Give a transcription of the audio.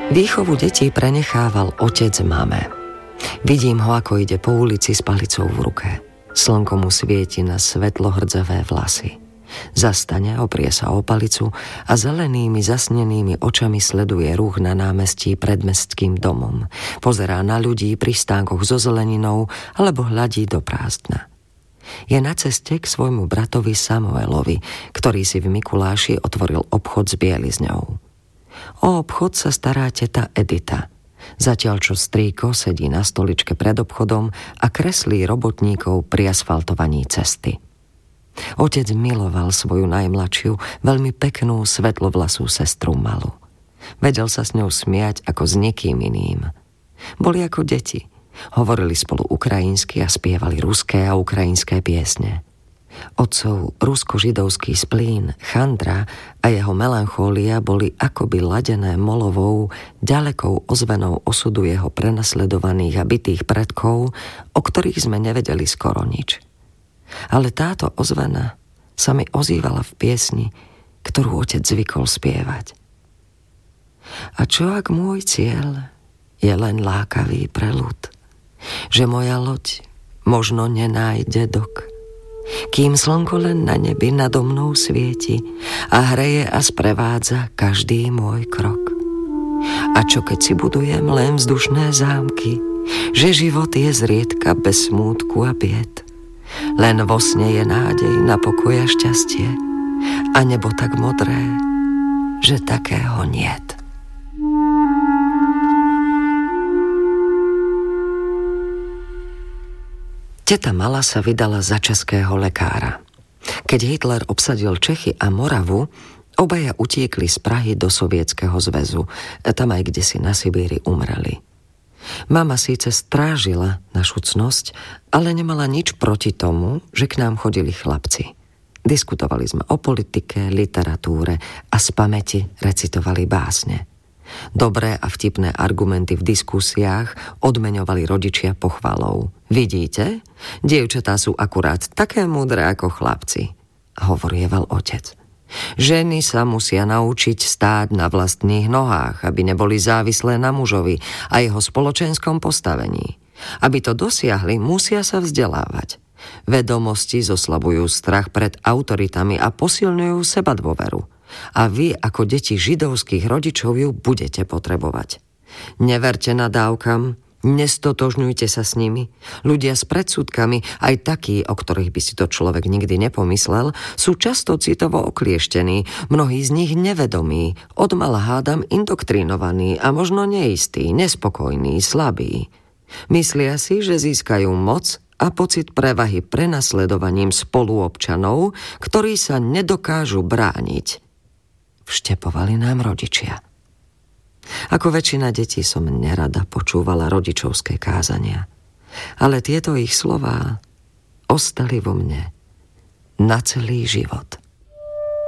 Výchovu detí prenechával otec mame. Vidím ho, ako ide po ulici s palicou v ruke. Slnko mu svieti na svetlo hrdzavé vlasy. Zastane, oprie sa o palicu a zelenými zasnenými očami sleduje ruch na námestí pred mestským domom. Pozerá na ľudí pri stánkoch so zeleninou alebo hľadí do prázdna. Je na ceste k svojmu bratovi Samuelovi, ktorý si v Mikuláši otvoril obchod s bielizňou. O obchod sa stará teta Edita, zatiaľ čo strýko sedí na stoličke pred obchodom a kreslí robotníkov pri asfaltovaní cesty. Otec miloval svoju najmladšiu, veľmi peknú svetlovlasú sestru Malu. Vedel sa s ňou smiať ako s nikým iným. Boli ako deti, hovorili spolu ukrajinsky a spievali ruské a ukrajinské piesne. Otcov rusko-židovský splín, chandra a jeho melanchólia boli akoby ladené molovou, ďalekou ozvenou osudu jeho prenasledovaných a bitých predkov, o ktorých sme nevedeli skoro nič. Ale táto ozvena sa mi ozývala v piesni, ktorú otec zvykol spievať. A čo ak môj cieľ je len lákavý pre ľud, že moja loď možno nenájde dok, kým slnko len na nebi nado mnou svieti a hreje a sprevádza každý môj krok. A čo keď si budujem len vzdušné zámky, že život je zriedka bez smútku a bied. Len vo sne je nádej na pokoj a šťastie a nebo tak modré, že takého niet. Teta Mala sa vydala za českého lekára. Keď Hitler obsadil Čechy a Moravu, obaja utiekli z Prahy do Sovietskeho zväzu. Tam aj kdesi na Sibíri umreli. Mama síce strážila našu cnosť, ale nemala nič proti tomu, že k nám chodili chlapci. Diskutovali sme o politike, literatúre a z pamäti recitovali básne. Dobré a vtipné argumenty v diskusiách odmeňovali rodičia pochvalou. Vidíte? Dievčatá sú akurát také múdre ako chlapci, hovorieval otec. Ženy sa musia naučiť stáť na vlastných nohách, aby neboli závislé na mužovi a jeho spoločenskom postavení. Aby to dosiahli, musia sa vzdelávať. Vedomosti zoslabujú strach pred autoritami a posilňujú sebadôveru. A vy, ako deti židovských rodičov, ju budete potrebovať. Neverte nadávkam, nestotožňujte sa s nimi. Ľudia s predsudkami, aj takí, o ktorých by si to človek nikdy nepomyslel, sú často citovo oklieštení, mnohí z nich nevedomí, odmala hádam indoktrinovaní a možno neistí, nespokojní, slabí. Myslia si, že získajú moc a pocit prevahy prenasledovaním spoluobčanov, ktorí sa nedokážu brániť. Vštepovali nám rodičia. Ako väčšina detí som nerada počúvala rodičovské kázania, ale tieto ich slová ostali vo mne na celý život.